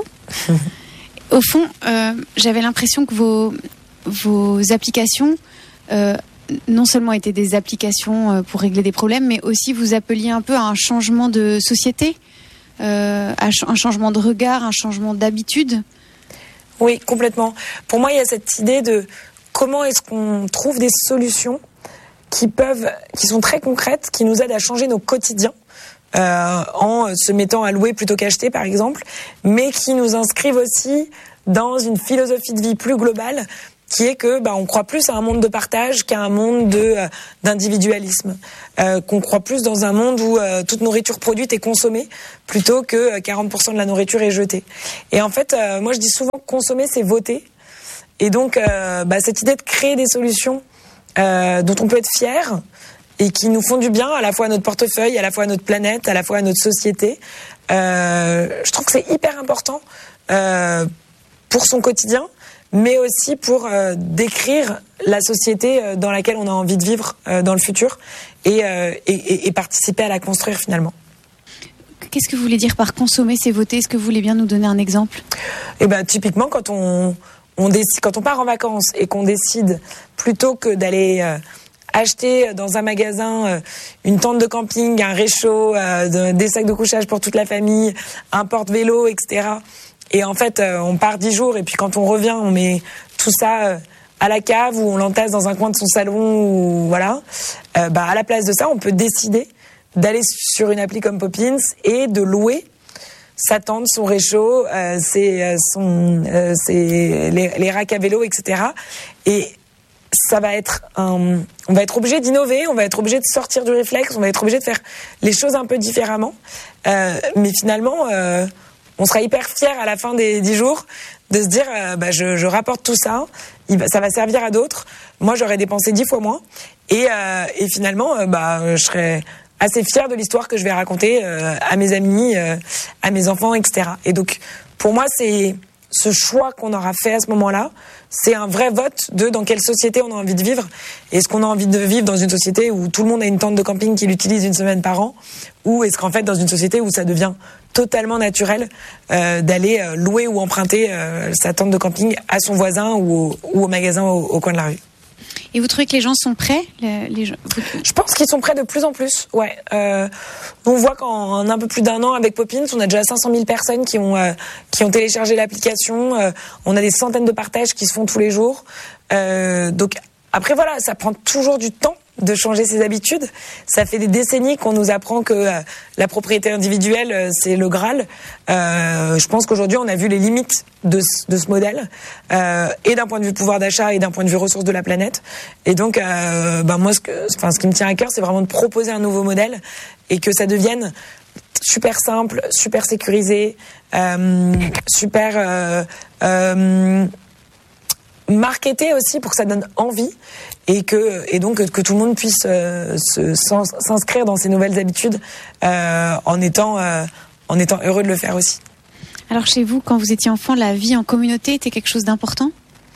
Speaker 1: Au fond, euh, j'avais l'impression que vos, vos applications euh, non seulement étaient des applications pour régler des problèmes, mais aussi vous appeliez un peu à un changement de société, euh, à un changement de regard, un changement d'habitude.
Speaker 2: Oui, complètement. Pour moi, il y a cette idée de comment est-ce qu'on trouve des solutions qui peuvent, qui sont très concrètes, qui nous aident à changer nos quotidiens. Euh, en se mettant à louer plutôt qu'acheter par exemple, mais qui nous inscrivent aussi dans une philosophie de vie plus globale qui est que bah, on croit plus à un monde de partage qu'à un monde de, euh, d'individualisme, euh, qu'on croit plus dans un monde où euh, toute nourriture produite est consommée plutôt que quarante pour cent de la nourriture est jetée. Et en fait, euh, moi je dis souvent que consommer c'est voter, et donc euh, bah, cette idée de créer des solutions euh, dont on peut être fier et qui nous font du bien à la fois à notre portefeuille, à la fois à notre planète, à la fois à notre société. Euh, je trouve que c'est hyper important euh, pour son quotidien, mais aussi pour euh, décrire la société dans laquelle on a envie de vivre euh, dans le futur et, euh, et, et participer à la construire finalement.
Speaker 1: Qu'est-ce que vous voulez dire par consommer, c'est voter? Est-ce que vous voulez bien nous donner un exemple?
Speaker 2: Eh ben, typiquement, quand on, on décide, quand on part en vacances et qu'on décide plutôt que d'aller euh, acheter dans un magasin euh, une tente de camping, un réchaud, euh, de, des sacs de couchage pour toute la famille, un porte-vélo, et cetera. Et en fait, euh, on part dix jours et puis quand on revient, on met tout ça euh, à la cave ou on l'entasse dans un coin de son salon ou voilà. Euh, bah à la place de ça, on peut décider d'aller sur une appli comme Poppins et de louer sa tente, son réchaud, euh, ses, euh, son, euh, ses, les, les racks à vélo, et cetera. Et ça va être un, on va être obligé d'innover, on va être obligé de sortir du réflexe, on va être obligé de faire les choses un peu différemment. Euh, mais finalement, euh, on sera hyper fiers à la fin des dix jours de se dire, euh, bah, je, je rapporte tout ça, il va, ça va servir à d'autres. Moi, j'aurais dépensé dix fois moins. Et, euh, et finalement, euh, bah, je serais assez fière de l'histoire que je vais raconter euh, à mes amis, euh, à mes enfants, et cetera. Et donc, pour moi, c'est ce choix qu'on aura fait à ce moment-là, c'est un vrai vote de dans quelle société on a envie de vivre. Est-ce qu'on a envie de vivre dans une société où tout le monde a une tente de camping qu'il utilise une semaine par an, ou est-ce qu'en fait dans une société où ça devient totalement naturel euh, d'aller euh, louer ou emprunter euh, sa tente de camping à son voisin ou au, ou au magasin au, au coin de la rue.
Speaker 1: Et vous trouvez que les gens sont prêts les, les gens...
Speaker 2: Je pense qu'ils sont prêts de plus en plus. Ouais. Euh, on voit qu'en un peu plus d'un an avec Poppins, on a déjà cinq cent mille personnes qui ont euh, qui ont téléchargé l'application. Euh, on a des centaines de partages qui se font tous les jours. Euh, donc après voilà, ça prend toujours du temps de changer ses habitudes. Ça fait des décennies qu'on nous apprend que euh, la propriété individuelle, euh, c'est le Graal. Euh, je pense qu'aujourd'hui, on a vu les limites de, de ce modèle, euh, et d'un point de vue pouvoir d'achat et d'un point de vue ressources de la planète. Et donc, euh, bah, moi, ce, que, enfin, ce qui me tient à cœur, c'est vraiment de proposer un nouveau modèle et que ça devienne super simple, super sécurisé, euh, super... Euh, euh, marketer aussi pour que ça donne envie et que et donc que tout le monde puisse euh, se, s'inscrire dans ces nouvelles habitudes euh, en étant euh, en étant heureux de le faire aussi.
Speaker 1: Alors chez vous, quand vous étiez enfant, la vie en communauté était quelque chose d'important ?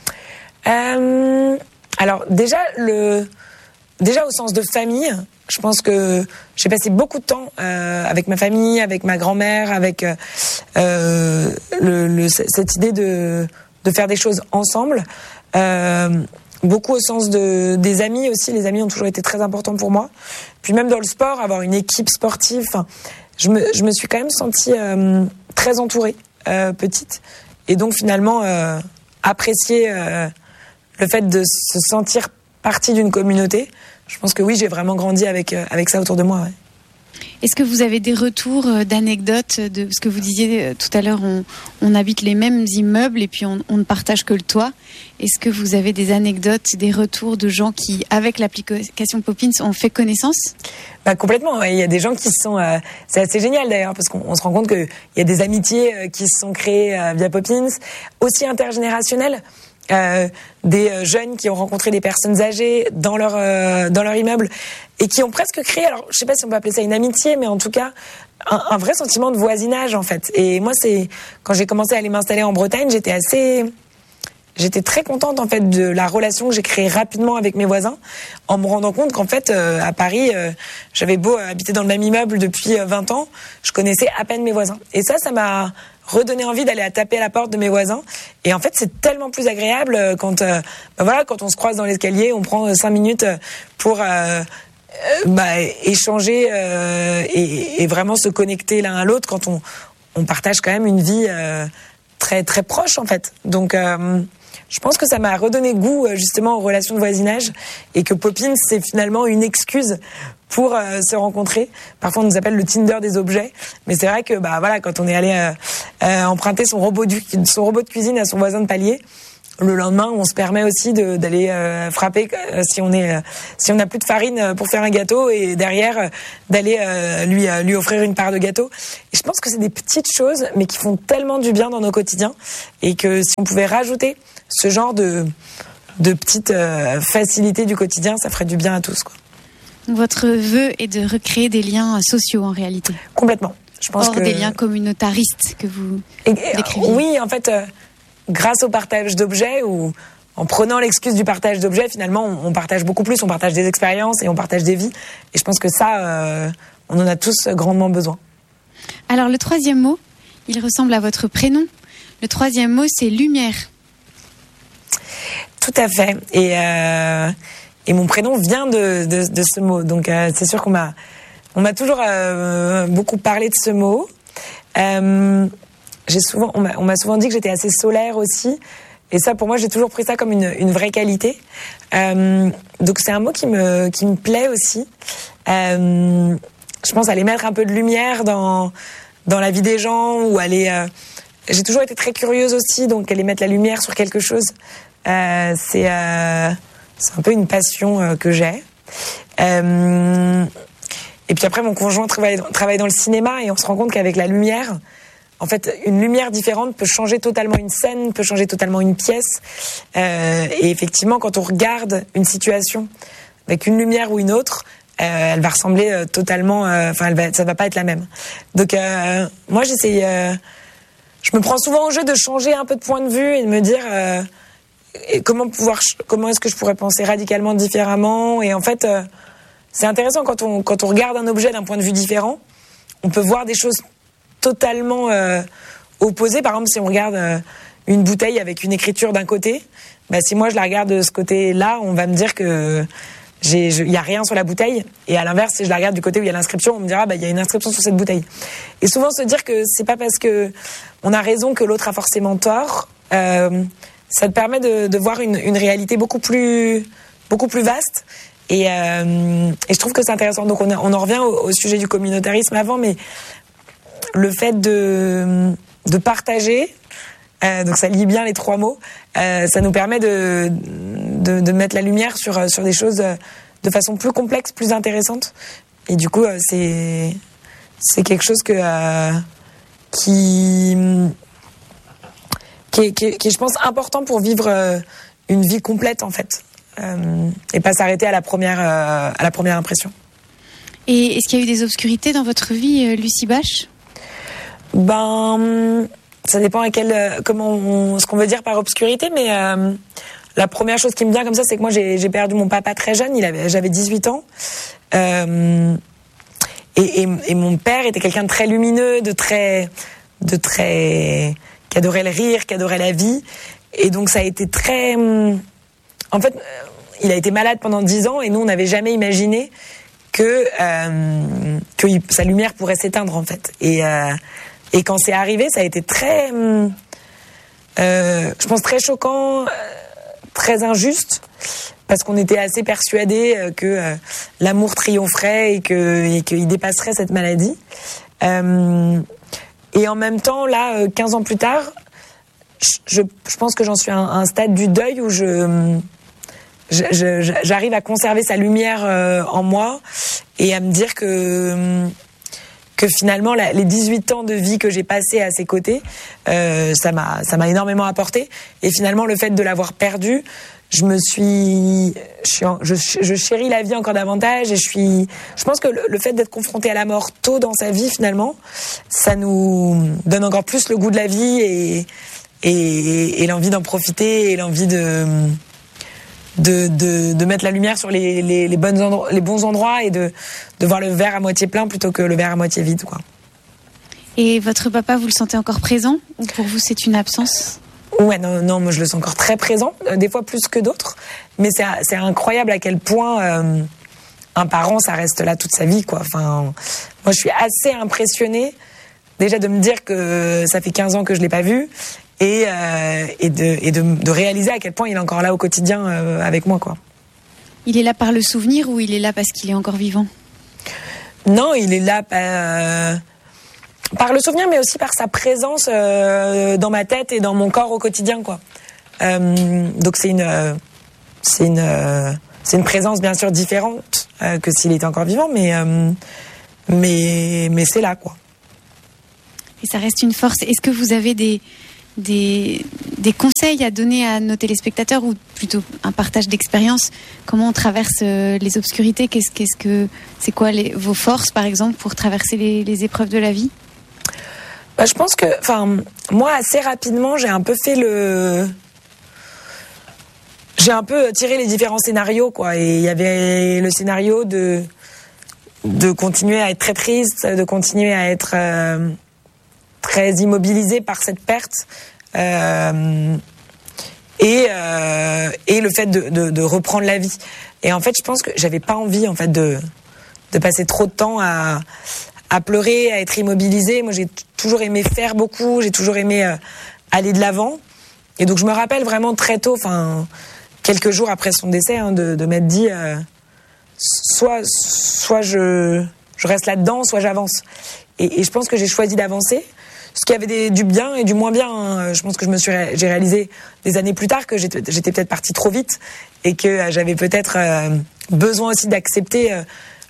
Speaker 2: euh, Alors déjà le déjà au sens de famille, je pense que j'ai passé beaucoup de temps euh, avec ma famille, avec ma grand-mère, avec euh, le, le, cette idée de de faire des choses ensemble, euh, beaucoup au sens de des amis aussi. Les amis ont toujours été très importants pour moi. Puis même dans le sport, avoir une équipe sportive. Enfin, je me je me suis quand même sentie euh, très entourée euh, petite, et donc finalement euh, apprécier euh, le fait de se sentir partie d'une communauté. Je pense que oui, j'ai vraiment grandi avec euh, avec ça autour de moi. Ouais.
Speaker 1: Est-ce que vous avez des retours d'anecdotes de ce que vous disiez tout à l'heure, on, on habite les mêmes immeubles et puis on, on ne partage que le toit. Est-ce que vous avez des anecdotes, des retours de gens qui, avec l'application Poppins, ont fait connaissance ?
Speaker 2: Bah complètement. Ouais. Il y a des gens qui se sont. Euh, c'est assez génial d'ailleurs parce qu'on on se rend compte qu'il y a des amitiés euh, qui se sont créées euh, via Poppins, aussi intergénérationnelles. Euh, des jeunes qui ont rencontré des personnes âgées dans leur euh, dans leur immeuble et qui ont presque créé, alors je sais pas si on peut appeler ça une amitié, mais en tout cas un, un vrai sentiment de voisinage en fait. Et moi, c'est quand j'ai commencé à aller m'installer en Bretagne, j'étais assez J'étais très contente en fait de la relation que j'ai créée rapidement avec mes voisins, en me rendant compte qu'en fait euh, à Paris, euh, j'avais beau habiter dans le même immeuble depuis vingt ans, je connaissais à peine mes voisins. Et ça, ça m'a redonné envie d'aller à taper à la porte de mes voisins. Et en fait, c'est tellement plus agréable quand, euh, ben voilà, quand on se croise dans l'escalier, on prend cinq minutes pour euh, bah, échanger euh, et, et vraiment se connecter l'un à l'autre quand on, on partage quand même une vie euh, très très proche en fait. Donc euh, je pense que ça m'a redonné goût justement aux relations de voisinage et que Poppins, c'est finalement une excuse pour euh, se rencontrer. Parfois on nous appelle le Tinder des objets, mais c'est vrai que bah voilà, quand on est allé euh, euh, emprunter son robot du, son robot de cuisine à son voisin de palier, le lendemain on se permet aussi de, d'aller euh, frapper euh, si on est euh, si on n'a plus de farine pour faire un gâteau et derrière euh, d'aller euh, lui euh, lui offrir une part de gâteau. Et je pense que c'est des petites choses mais qui font tellement du bien dans nos quotidiens et que si on pouvait rajouter ce genre de de petites euh, facilités du quotidien, ça ferait du bien à tous quoi.
Speaker 1: Votre vœu est de recréer des liens sociaux en réalité.
Speaker 2: Complètement. Je pense
Speaker 1: Hors
Speaker 2: que
Speaker 1: des liens communautaristes que vous et, décriviez.
Speaker 2: Oui, en fait, euh, grâce au partage d'objets ou en prenant l'excuse du partage d'objets, finalement, on, on partage beaucoup plus. On partage des expériences et on partage des vies. Et je pense que ça, euh, on en a tous grandement besoin.
Speaker 1: Alors, le troisième mot, il ressemble à votre prénom. Le troisième mot, c'est lumière.
Speaker 2: Tout à fait. Et euh, Et mon prénom vient de, de, de ce mot. Donc, euh, c'est sûr qu'on m'a, on m'a toujours euh, beaucoup parlé de ce mot. Euh, j'ai souvent, on m'a, on m'a souvent dit que j'étais assez solaire aussi. Et ça, pour moi, j'ai toujours pris ça comme une, une vraie qualité. Euh, donc, c'est un mot qui me, qui me plaît aussi. Euh, je pense aller mettre un peu de lumière dans, dans la vie des gens ou aller... Euh, j'ai toujours été très curieuse aussi, donc aller mettre la lumière sur quelque chose, euh, c'est... Euh, C'est un peu une passion euh, que j'ai. Euh, et puis après, mon conjoint travaille, travaille dans le cinéma et on se rend compte qu'avec la lumière, en fait, une lumière différente peut changer totalement une scène, peut changer totalement une pièce. Euh, et effectivement, quand on regarde une situation avec une lumière ou une autre, euh, elle va ressembler euh, totalement. Enfin, euh, elle va, ça va pas être la même. Donc, euh, moi, j'essaie. Euh, je me prends souvent au jeu de changer un peu de point de vue et de me dire euh, et comment pouvoir, comment est-ce que je pourrais penser radicalement différemment. Et en fait, euh, c'est intéressant quand on quand on regarde un objet d'un point de vue différent, on peut voir des choses totalement euh, opposées. Par exemple, si on regarde euh, une bouteille avec une écriture d'un côté, bah, si moi je la regarde de ce côté-là, on va me dire que j'ai, il y a rien sur la bouteille. Et à l'inverse, si je la regarde du côté où il y a l'inscription, on me dira bah il y a une inscription sur cette bouteille. Et souvent se dire que c'est pas parce que on a raison que l'autre a forcément tort. Euh, ça te permet de, de voir une, une réalité beaucoup plus beaucoup plus vaste. Et, euh, et je trouve que c'est intéressant. Donc on, a, on en revient au, au sujet du communautarisme avant, mais le fait de, de partager, euh, donc ça lie bien les trois mots, euh, ça nous permet de, de, de mettre la lumière sur, sur des choses de façon plus complexe, plus intéressante. Et du coup, c'est, c'est quelque chose que, euh, qui, qui, est, qui, est, qui est, je pense, important pour vivre une vie complète, en fait. Euh, et pas s'arrêter à la première, euh, à la première impression.
Speaker 1: Et est-ce qu'il y a eu des obscurités dans votre vie, euh, Lucie Bache ?
Speaker 2: Ben, ça dépend à quel, comment on, ce qu'on veut dire par obscurité, mais euh, la première chose qui me vient comme ça, c'est que moi j'ai, j'ai perdu mon papa très jeune. Il avait, j'avais dix-huit ans, euh, et, et, et mon père était quelqu'un de très lumineux, de très, de très, qui adorait le rire, qui adorait la vie, et donc ça a été très. En fait, il a été malade pendant dix ans et nous, on n'avait jamais imaginé que, euh, que il, sa lumière pourrait s'éteindre, en fait. Et, euh, et quand c'est arrivé, ça a été très, euh, je pense, très choquant, très injuste, parce qu'on était assez persuadés que euh, l'amour triompherait et, que, et qu'il dépasserait cette maladie. Euh, et en même temps, là, quinze ans plus tard, je, je pense que j'en suis à un, un stade du deuil où je... Je, je, j'arrive à conserver sa lumière euh, en moi et à me dire que que finalement la, les dix-huit ans de vie que j'ai passé à ses côtés, euh, ça m'a ça m'a énormément apporté. Et finalement le fait de l'avoir perdu, je me suis je, suis, je, je chéris la vie encore davantage et je suis je pense que le, le fait d'être confronté à la mort tôt dans sa vie, finalement, ça nous donne encore plus le goût de la vie et et, et l'envie d'en profiter et l'envie de De, de, de mettre la lumière sur les, les, les, bonnes endroits, les bons endroits et de, de voir le verre à moitié plein plutôt que le verre à moitié vide, quoi.
Speaker 1: Et votre papa, vous le sentez encore présent ou pour vous c'est une absence ?
Speaker 2: Ouais, non, non, moi je le sens encore très présent, des fois plus que d'autres, mais c'est, c'est incroyable à quel point euh, un parent ça reste là toute sa vie, quoi. Enfin, moi je suis assez impressionnée déjà de me dire que ça fait quinze ans que je l'ai pas vu. Et, euh, et, de, et de, de réaliser à quel point il est encore là au quotidien euh, avec moi, quoi.
Speaker 1: Il est là par le souvenir ou il est là parce qu'il est encore vivant ?
Speaker 2: Non, il est là euh, par le souvenir, mais aussi par sa présence euh, dans ma tête et dans mon corps au quotidien, quoi. Euh, donc c'est une, euh, c'est une, euh, c'est une présence bien sûr différente euh, que s'il était encore vivant, mais, euh, mais, mais c'est là, quoi.
Speaker 1: Et ça reste une force. Est-ce que vous avez des Des, des conseils à donner à nos téléspectateurs ou plutôt un partage d'expérience? Comment on traverse euh, les obscurités? Qu'est-ce, qu'est-ce que, c'est quoi les, vos forces, par exemple, pour traverser les, les épreuves de la vie?
Speaker 2: Bah, je pense que, enfin, moi, assez rapidement, j'ai un peu fait le... J'ai un peu tiré les différents scénarios, quoi. Et il y avait le scénario de, de continuer à être très triste, de continuer à être... Euh... très immobilisé par cette perte euh, et euh, et le fait de, de de reprendre la vie. Et en fait, je pense que j'avais pas envie en fait de de passer trop de temps à à pleurer, à être immobilisée. Moi, j'ai t- toujours aimé faire beaucoup, j'ai toujours aimé euh, aller de l'avant. Et donc, je me rappelle vraiment très tôt, enfin quelques jours après son décès, hein, de de m'être dit euh, soit soit je je reste là-dedans, soit j'avance. Et, et je pense que j'ai choisi d'avancer. Ce qui avait des, du bien et du moins bien. Hein. Je pense que je me suis, ré, j'ai réalisé des années plus tard que j'étais, j'étais peut-être partie trop vite et que euh, j'avais peut-être euh, besoin aussi d'accepter euh,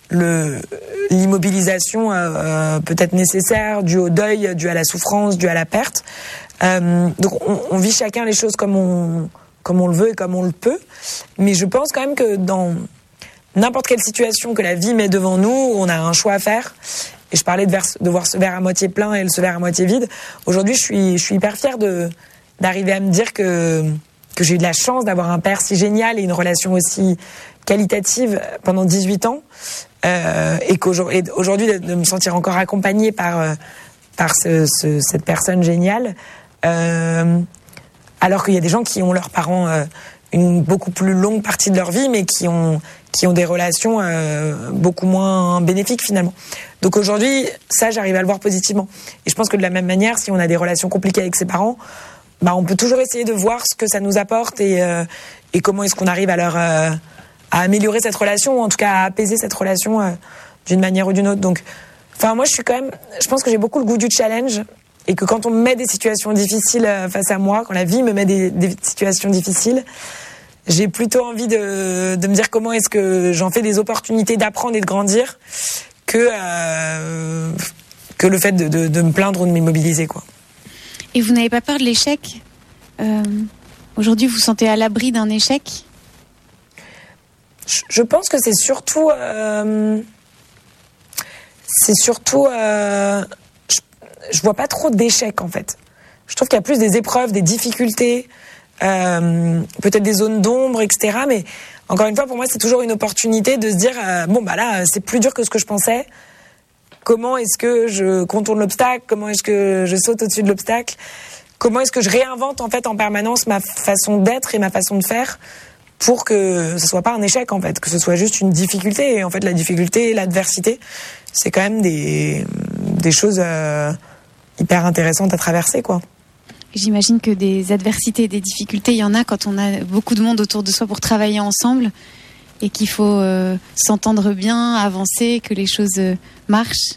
Speaker 2: le l'immobilisation euh, peut-être nécessaire, due au deuil, due à la souffrance, due à la perte. Euh, donc on, on vit chacun les choses comme on comme on le veut et comme on le peut. Mais je pense quand même que dans n'importe quelle situation que la vie met devant nous, on a un choix à faire. Et je parlais de, vers, de voir ce verre à moitié plein et ce verre à moitié vide. Aujourd'hui, je suis, je suis hyper fière de, d'arriver à me dire que, que j'ai eu de la chance d'avoir un père si génial et une relation aussi qualitative pendant dix-huit ans. Euh, et qu'aujourd'hui, aujourd'hui de, de me sentir encore accompagnée par, euh, par ce, ce, cette personne géniale. Euh, alors qu'il y a des gens qui ont leurs parents euh, une beaucoup plus longue partie de leur vie, mais qui ont, qui ont des relations euh, beaucoup moins bénéfiques finalement. Donc aujourd'hui, ça, j'arrive à le voir positivement. Et je pense que de la même manière, si on a des relations compliquées avec ses parents, bah, on peut toujours essayer de voir ce que ça nous apporte et, euh, et comment est-ce qu'on arrive à leur euh, à améliorer cette relation, ou en tout cas à apaiser cette relation euh, d'une manière ou d'une autre. Donc, enfin, moi, je suis quand même, je pense que j'ai beaucoup le goût du challenge. Et que quand on me met des situations difficiles face à moi, quand la vie me met des, des situations difficiles, j'ai plutôt envie de, de me dire comment est-ce que j'en fais des opportunités d'apprendre et de grandir que, euh, que le fait de, de, de me plaindre ou de m'immobiliser, quoi.
Speaker 1: Et vous n'avez pas peur de l'échec ? euh, Aujourd'hui, vous vous sentez à l'abri d'un échec ?
Speaker 2: je, je pense que c'est surtout... Euh, c'est surtout... Euh, je vois pas trop d'échecs en fait. Je trouve qu'il y a plus des épreuves, des difficultés, euh, peut-être des zones d'ombre, et cetera. Mais encore une fois, pour moi, c'est toujours une opportunité de se dire euh, bon bah là, c'est plus dur que ce que je pensais. Comment est-ce que je contourne l'obstacle ? Comment est-ce que je saute au-dessus de l'obstacle ? Comment est-ce que je réinvente en fait en permanence ma façon d'être et ma façon de faire pour que ce soit pas un échec en fait, que ce soit juste une difficulté. Et en fait, la difficulté, l'adversité, c'est quand même des des choses euh, hyper intéressante à traverser, quoi.
Speaker 1: J'imagine que des adversités et des difficultés, il y en a quand on a beaucoup de monde autour de soi pour travailler ensemble et qu'il faut euh, s'entendre bien, avancer, que les choses euh, marchent.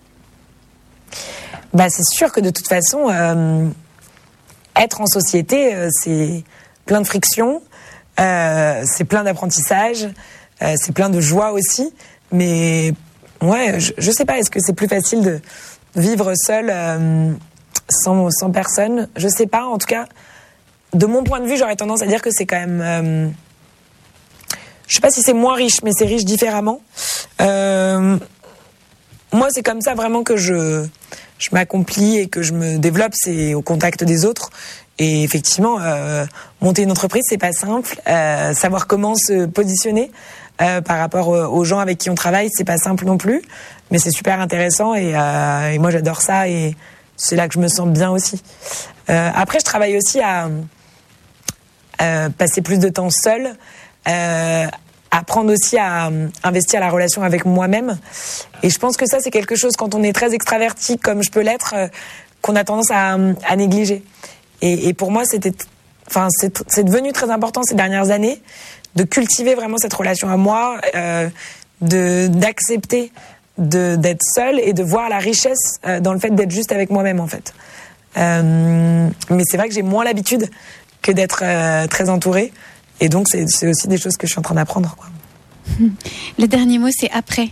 Speaker 2: Bah, c'est sûr que de toute façon, euh, être en société, euh, c'est plein de frictions, euh, c'est plein d'apprentissage, euh, c'est plein de joie aussi. Mais ouais, je, je sais pas, est-ce que c'est plus facile de vivre seul euh, sans, sans personne ? Je sais pas, en tout cas, de mon point de vue, j'aurais tendance à dire que c'est quand même... Euh, je sais pas si c'est moins riche, mais c'est riche différemment. Euh, moi, c'est comme ça vraiment que je, je m'accomplis et que je me développe, c'est au contact des autres. Et effectivement, euh, monter une entreprise, c'est pas simple. Euh, savoir comment se positionner euh, par rapport aux gens avec qui on travaille, c'est pas simple non plus. Mais c'est super intéressant et, euh, et moi j'adore ça et c'est là que je me sens bien aussi. Euh, après, je travaille aussi à euh, passer plus de temps seule, euh, apprendre aussi à investir la relation avec moi-même. Et je pense que ça, c'est quelque chose, quand on est très extraverti, comme je peux l'être, euh, qu'on a tendance à, à négliger. Et, et pour moi, c'était, enfin, c'est, c'est devenu très important ces dernières années de cultiver vraiment cette relation à moi, euh, de d'accepter de d'être seule et de voir la richesse euh, dans le fait d'être juste avec moi-même en fait. Euh, mais c'est vrai que j'ai moins l'habitude que d'être euh, très entourée et donc c'est, c'est aussi des choses que je suis en train d'apprendre, quoi.
Speaker 1: Le dernier mot, c'est après.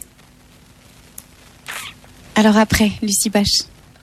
Speaker 1: Alors après, Lucie Bache.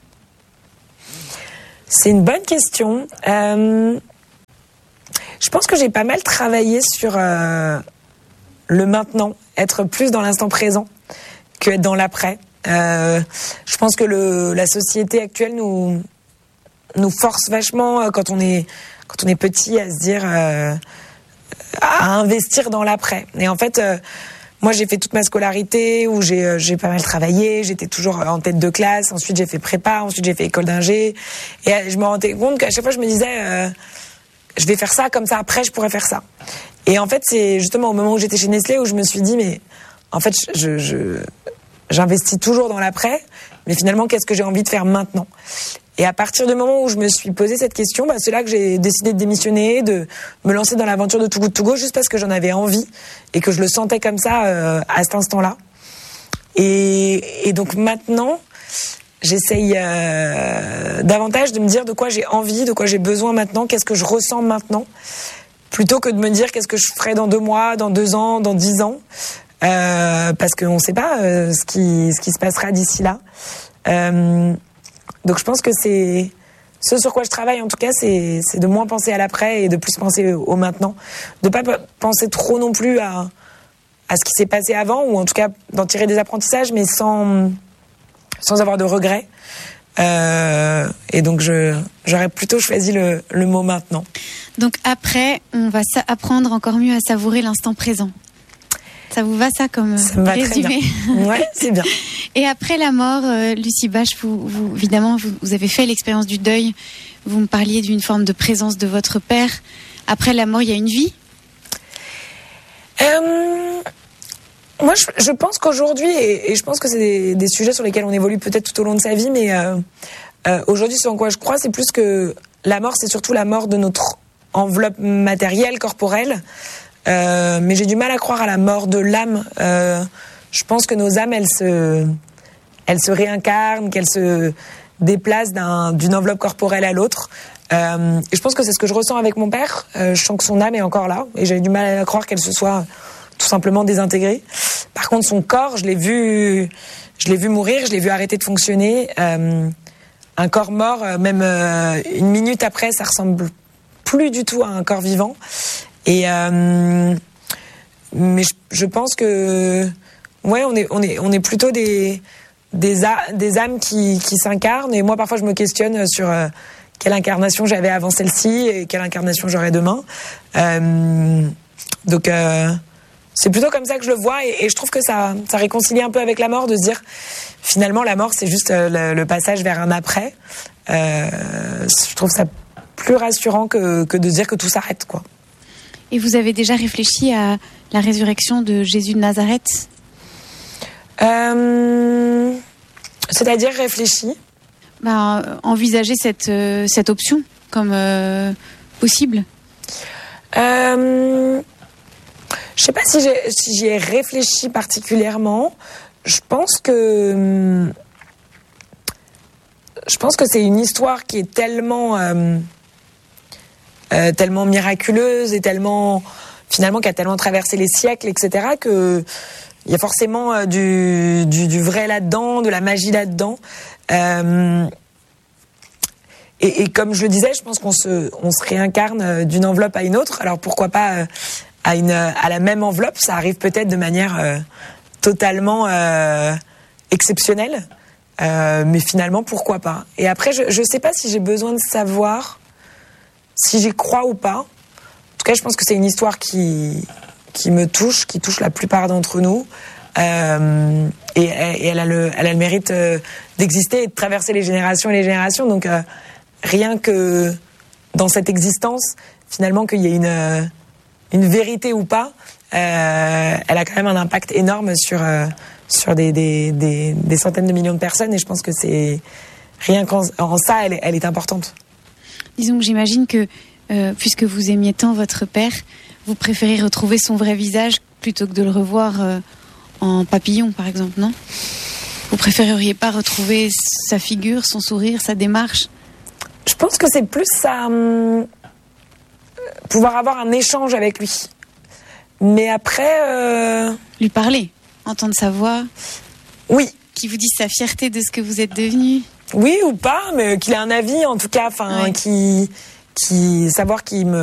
Speaker 2: C'est une bonne question. Euh, je pense que j'ai pas mal travaillé sur euh, le maintenant, être plus dans l'instant présent que être dans l'après. Euh, je pense que le, la société actuelle nous nous force vachement quand on est quand on est petit à se dire euh, à investir dans l'après. Et en fait, euh, moi j'ai fait toute ma scolarité où j'ai j'ai pas mal travaillé, j'étais toujours en tête de classe. Ensuite j'ai fait prépa, ensuite j'ai fait école d'ingé. Et je me rendais compte qu'à chaque fois je me disais euh, je vais faire ça comme ça après je pourrais faire ça. Et en fait c'est justement au moment où j'étais chez Nestlé où je me suis dit mais en fait, je, je, j'investis toujours dans l'après, mais finalement, qu'est-ce que j'ai envie de faire maintenant ? Et à partir du moment où je me suis posé cette question, bah, c'est là que j'ai décidé de démissionner, de me lancer dans l'aventure de Too Good To Go, juste parce que j'en avais envie et que je le sentais comme ça euh, à cet instant-là. Et, et donc maintenant, j'essaye euh, davantage de me dire de quoi j'ai envie, de quoi j'ai besoin maintenant, qu'est-ce que je ressens maintenant, plutôt que de me dire qu'est-ce que je ferai dans deux mois, dans deux ans, dans dix ans. euh, parce qu'on ne sait pas euh, ce qui ce qui se passera d'ici là. Euh, donc je pense que c'est ce sur quoi je travaille, en tout cas, c'est c'est de moins penser à l'après et de plus penser au maintenant, de pas penser trop non plus à à ce qui s'est passé avant, ou en tout cas d'en tirer des apprentissages, mais sans sans avoir de regrets. Euh, et donc je j'aurais plutôt choisi le le mot maintenant.
Speaker 1: Donc après, on va apprendre encore mieux à savourer l'instant présent. Ça vous va, ça, comme
Speaker 2: ça me va
Speaker 1: résumé?
Speaker 2: Très bien. Ouais, c'est bien.
Speaker 1: Et après la mort, euh, Lucie Bache, vous, vous évidemment, vous, vous avez fait l'expérience du deuil. Vous me parliez d'une forme de présence de votre père. Après la mort, il y a une vie.
Speaker 2: Euh, moi, je, je pense qu'aujourd'hui, et, et je pense que c'est des, des sujets sur lesquels on évolue peut-être tout au long de sa vie, mais euh, euh, aujourd'hui, ce en quoi je crois, c'est plus que la mort, c'est surtout la mort de notre enveloppe matérielle, corporelle. Euh, mais j'ai du mal à croire à la mort de l'âme. Euh, je pense que nos âmes, elles se, elles se réincarnent, qu'elles se déplacent d'un, d'une enveloppe corporelle à l'autre. Euh, et je pense que c'est ce que je ressens avec mon père. Euh, je sens que son âme est encore là, et j'ai du mal à croire qu'elle se soit tout simplement désintégrée. Par contre, son corps, je l'ai vu, je l'ai vu mourir, je l'ai vu arrêter de fonctionner. Euh, un corps mort, même euh, une minute après, ça ressemble plus du tout à un corps vivant. Et euh, mais je, je pense que ouais, on est on est on est plutôt des des, a, des âmes qui qui s'incarnent. Et moi, parfois, je me questionne sur euh, quelle incarnation j'avais avant celle-ci et quelle incarnation j'aurai demain. Euh, donc euh, c'est plutôt comme ça que je le vois, et, et je trouve que ça ça réconcilie un peu avec la mort, de se dire finalement la mort, c'est juste le, le passage vers un après. Euh, je trouve ça plus rassurant que que de dire que tout s'arrête, quoi.
Speaker 1: Et vous avez déjà réfléchi à la résurrection de Jésus de Nazareth ?
Speaker 2: euh, C'est-à-dire réfléchi
Speaker 1: bah, envisager cette, euh, cette option comme euh, possible.
Speaker 2: euh, Je ne sais pas si, j'ai, si j'y ai réfléchi particulièrement. Je pense que... Je pense que c'est une histoire qui est tellement... Euh, Euh, tellement miraculeuse et tellement finalement qui a tellement traversé les siècles, et cetera, que il y a forcément euh, du, du du vrai là-dedans, de la magie là-dedans. Euh, et, et comme je le disais, je pense qu'on se on se réincarne d'une enveloppe à une autre. Alors pourquoi pas euh, à une à la même enveloppe? Ça arrive peut-être de manière euh, totalement euh, exceptionnelle, euh, mais finalement pourquoi pas? Et après, je je sais pas si j'ai besoin de savoir si j'y crois ou pas. En tout cas, je pense que c'est une histoire qui qui me touche, qui touche la plupart d'entre nous, euh, et, et elle a le elle a le mérite euh, d'exister et de traverser les générations et les générations. Donc euh, rien que dans cette existence, finalement, qu'il y ait une euh, une vérité ou pas, euh, elle a quand même un impact énorme sur euh, sur des, des des des centaines de millions de personnes. Et je pense que c'est rien qu'en en ça, elle, elle est importante.
Speaker 1: Disons que j'imagine que, euh, puisque vous aimiez tant votre père, vous préférez retrouver son vrai visage plutôt que de le revoir euh, en papillon, par exemple, non ? Vous préféreriez pas retrouver sa figure, son sourire, sa démarche ?
Speaker 2: Je pense que c'est plus ça, hum, pouvoir avoir un échange avec lui. Mais après... Euh...
Speaker 1: Lui parler, entendre sa voix.
Speaker 2: Oui.
Speaker 1: Qui vous dise sa fierté de ce que vous êtes devenu.
Speaker 2: Oui ou pas, mais qu'il ait un avis, en tout cas, enfin, ouais. qui, qui, savoir qu'il me